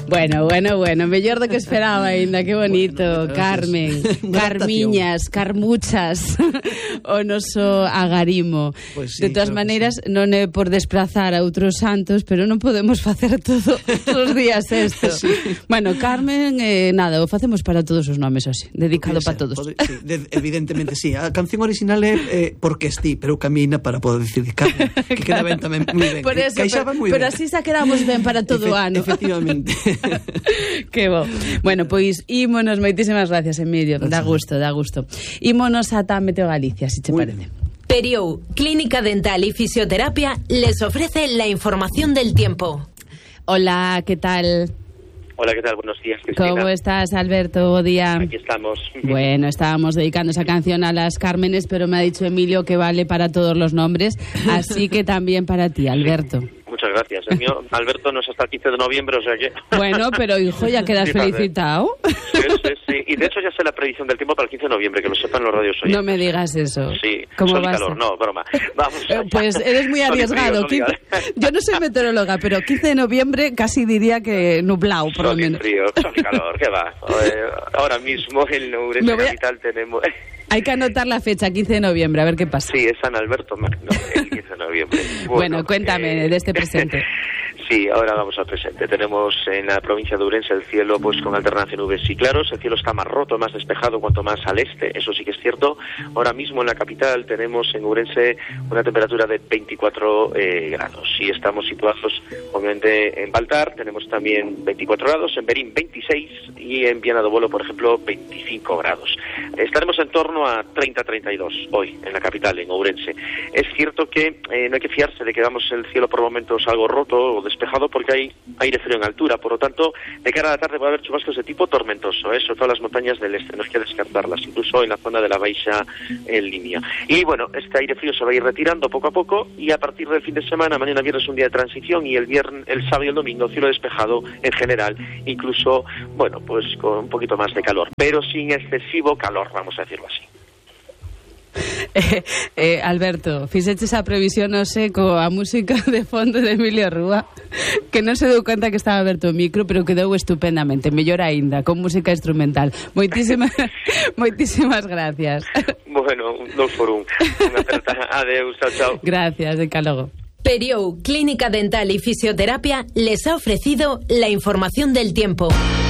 Bueno, mellor do que esperaba aínda, que bonito. Bueno, Carmen, Carmiñas, Carmuchas, o noso agarimo. Pues sí, de todas maneiras, non é por desprazar a outros santos, pero non podemos facer todos os días isto. Sí. Bueno, Carmen, nada, o facemos para todos os nomes, así, dedicado para todos. Sí, evidentemente, sí. A canción original é porque esti, pero camina para poder decir Carmen, que queda ben tamén moi ben. Por eso, pero así xa quedamos ben para todo o ano. Efectivamente. Que bo. Bueno, pois ímonos, moitísimas gracias, Emilio. Da gusto. Ímonos ata Meteo Galicia, si te parece. Periou, Clínica Dental y Fisioterapia, les ofrece la información del tiempo. Hola, ¿qué tal? Hola, ¿qué tal? Buenos días, Cristina. ¿Cómo estás, Alberto? Buen día. Aquí estamos. Bueno, estábamos dedicando esa canción a las Cármenes, pero me ha dicho Emilio que vale para todos los nombres, así que también para ti, Alberto. Muchas gracias. El mío, Alberto, no es hasta el 15 de noviembre, o sea que... Bueno, pero hijo, ya quedas felicitado. Sí. Y de hecho ya sé la predicción del tiempo para el 15 de noviembre, que lo sepan los radios oyentes. No me digas eso. Sí, ¿Cómo sol y vas? calor, no, broma. Vamos. Pues eres muy arriesgado. Yo no soy meteoróloga, pero 15 de noviembre casi diría que nublado, por lo menos. Frío, sol y calor, ¿qué va? Ahora mismo en Ourense capital tenemos... Hay que anotar la fecha, 15 de noviembre, a ver qué pasa. Sí, es San Alberto Magno, el 15 de noviembre. Bueno, cuéntame de este presente. Sí, ahora vamos al presente. Tenemos en la provincia de Ourense el cielo pues con alternancia de nubes y claros. El cielo está más roto, más despejado cuanto más al este, eso sí que es cierto. Ahora mismo en la capital tenemos en Ourense una temperatura de 24 grados. Y estamos situados, obviamente, en Baltar tenemos también 24 grados, en Berín 26 y en Viana do Bolo, por ejemplo, 25 grados. Estaremos en torno a 30-32 hoy en la capital, en Ourense. Es cierto que no hay que fiarse de que damos el cielo por momentos algo roto o despejado porque hay aire frío en altura, por lo tanto, de cara a la tarde puede haber chubascos de tipo tormentoso, sobre todo en las montañas del este, no hay que descartarlas, incluso en la zona de la Baixa en línea. Y bueno, este aire frío se va a ir retirando poco a poco y a partir del fin de semana, mañana viernes un día de transición y el sábado y el domingo cielo despejado en general, incluso, bueno, pues con un poquito más de calor, pero sin excesivo calor, vamos a decirlo así. Alberto, fixeches a previsión no sé coa música de fondo de Emilio Rúa, que non se deu cuenta que estaba aberto o micro, pero quedou estupendamente, mellor aínda, con música instrumental. Moitísimas gracias. Bueno, 2 por 1. Unha aperta. Adeus, chao. Gracias, de logo. Periou, Clínica Dental y Fisioterapia, les ha ofrecido la información del tiempo.